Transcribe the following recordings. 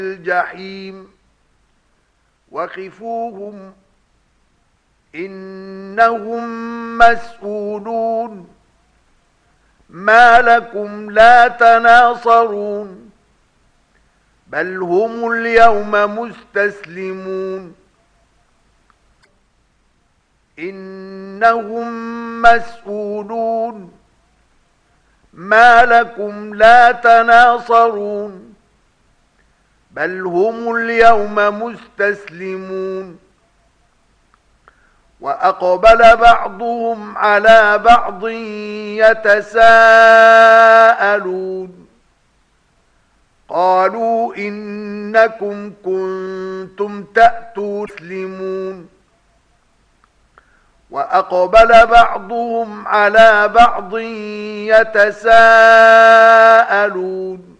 الجحيم وقفوهم إنهم مسؤولون ما لكم لا تناصرون بل هم اليوم مستسلمون إنهم مسؤولون ما لكم لا تناصرون بل هم اليوم مستسلمون وأقبل بعضهم على بعض يتساءلون قالوا إنكم كنتم تأتون مسلمون وأقبل بعضهم على بعض يتساءلون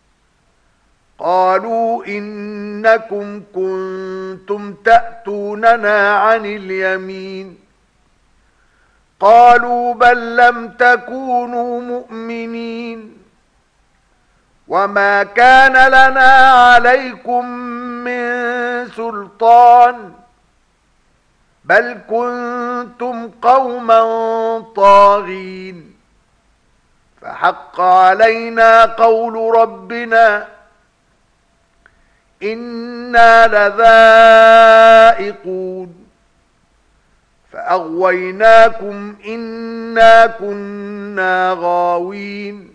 قالوا إنكم كنتم تأتوننا عن اليمين قالوا بل لم تكونوا مؤمنين وما كان لنا عليكم من سلطان بل كنتم قوما طاغين فحق علينا قول ربنا إنا لذائقون فأغويناكم إنا كنا غاوين